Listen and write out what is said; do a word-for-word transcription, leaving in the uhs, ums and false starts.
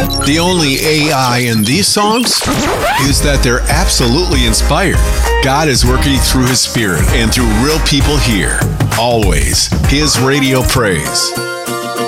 The only A I in these songs is that they're absolutely inspired. God is working through His Spirit and through real people here. Always His Radio Praise.